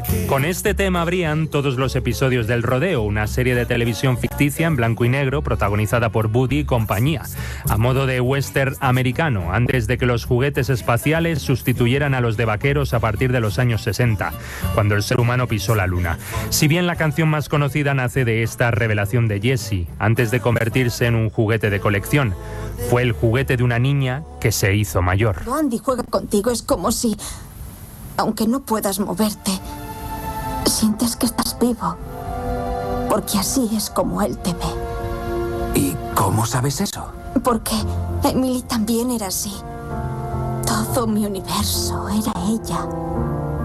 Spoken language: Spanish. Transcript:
Con este tema abrían todos los episodios del Rodeo, una serie de televisión ficticia en blanco y negro protagonizada por Woody y compañía, a modo de western americano, antes de que los juguetes espaciales sustituyeran a los de vaqueros a partir de los años 60, cuando el ser humano pisó la luna. Si bien la canción más conocida nace de esta revelación de Jessie, antes de convertirse en un juguete de colección, fue el juguete de una niña que se hizo mayor. Cuando Andy juega contigo es como si, aunque no puedas moverte, sientes que estás vivo, porque así es como él te ve. ¿Y cómo sabes eso? Porque Emily también era así. Todo mi universo era ella.